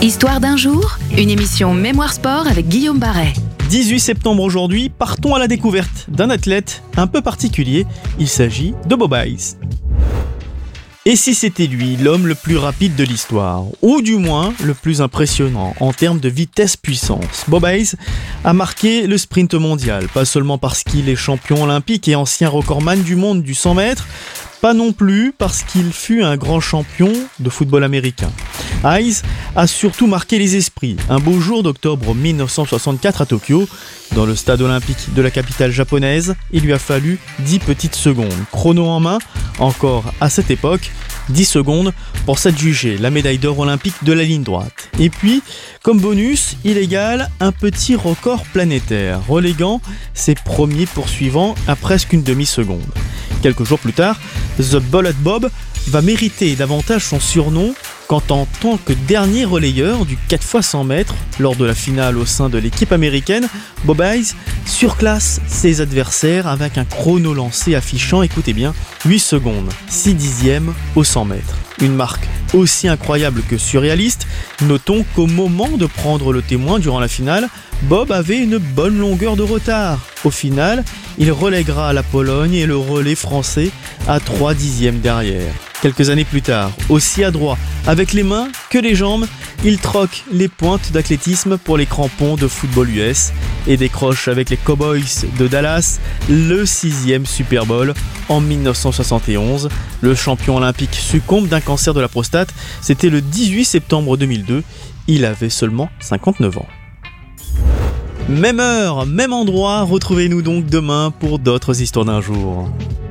Histoire d'un jour, une émission Mémoire Sport avec Guillaume Barret. 18 septembre aujourd'hui, partons à la découverte d'un athlète un peu particulier. Il s'agit de Bob Hayes. Et si c'était lui, l'homme le plus rapide de l'histoire, ou du moins le plus impressionnant en termes de vitesse-puissance? Bob Hayes a marqué le sprint mondial, pas seulement parce qu'il est champion olympique et ancien recordman du monde du 100 mètres, pas non plus parce qu'il fut un grand champion de football américain. Hayes a surtout marqué les esprits. Un beau jour d'octobre 1964 à Tokyo, dans le stade olympique de la capitale japonaise, il lui a fallu 10 petites secondes. Chrono en main, encore à cette époque, 10 secondes pour s'adjuger la médaille d'or olympique de la ligne droite. Et puis, comme bonus, il égale un petit record planétaire, reléguant ses premiers poursuivants à presque une demi-seconde. Quelques jours plus tard, The Bullet Bob va mériter davantage son surnom quand en tant que dernier relayeur du 4x100 mètres lors de la finale au sein de l'équipe américaine, Bob Hayes surclasse ses adversaires avec un chrono lancé affichant, écoutez bien, 8 secondes, 6 dixièmes au 100 mètres. Une marque aussi incroyable que surréaliste. Notons qu'au moment de prendre le témoin durant la finale, Bob avait une bonne longueur de retard. Au final, il relèguera la Pologne et le relais français à 3 dixièmes derrière. Quelques années plus tard, aussi adroit avec les mains que les jambes, il troque les pointes d'athlétisme pour les crampons de football US et décroche avec les Cowboys de Dallas le 6e Super Bowl en 1971. Le champion olympique succombe d'un cancer de la prostate. C'était le 18 septembre 2002. Il avait seulement 59 ans. Même heure, même endroit, retrouvez-nous donc demain pour d'autres histoires d'un jour.